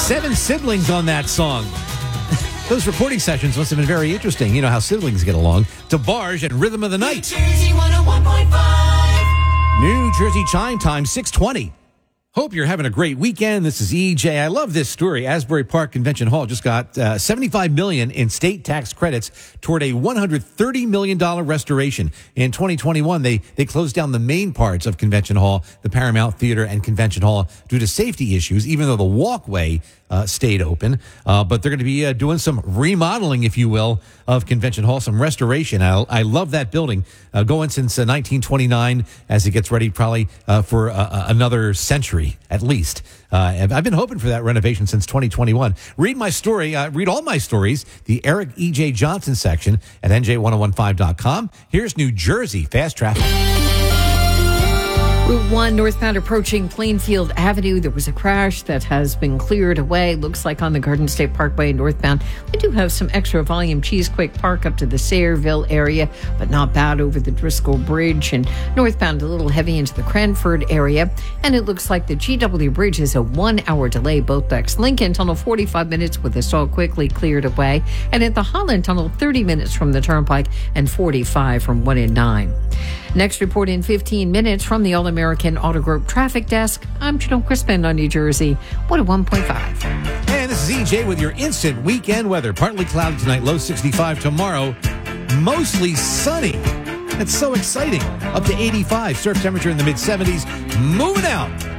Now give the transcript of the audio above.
7 siblings on that song. Those recording sessions must have been very interesting. You know how siblings get along. DeBarge and Rhythm of the Night. New Jersey 101.5. New Jersey Chime Time, 6:20. Hope you're having a great weekend. This is EJ. I love this story. Asbury Park Convention Hall just got $75 million in state tax credits toward a $130 million restoration. In 2021, they closed down the main parts of Convention Hall, the Paramount Theater and Convention Hall, due to safety issues, even though the walkway stayed open. But they're going to be doing some remodeling, if you will, of Convention Hall, some restoration. I love that building, going since 1929 as it gets ready probably for another century at least. I've been hoping for that renovation since 2021. Read my story, read all my stories, the Eric E.J. Johnson section at NJ1015.com. Here's New Jersey Fast Traffic. Route 1 northbound approaching Plainfield Avenue. There was a crash that has been cleared away. Looks like on the Garden State Parkway northbound. We do have some extra volume Cheesequake Park up to the Sayreville area, but not bad over the Driscoll Bridge. And northbound a little heavy into the Cranford area. And it looks like the GW Bridge is a 1-hour delay. Both decks. Lincoln Tunnel 45 minutes with the stall quickly cleared away. And at the Holland Tunnel 30 minutes from the Turnpike and 45 from 1 and 9. Next report in 15 minutes from the All-American Auto Group Traffic Desk. I'm Janelle Crispin on New Jersey 101.5. And this is EJ with your instant weekend weather. Partly cloudy tonight, low 65. Tomorrow, mostly sunny. That's so exciting. Up to 85. Surf temperature in the mid-70s. Moving out.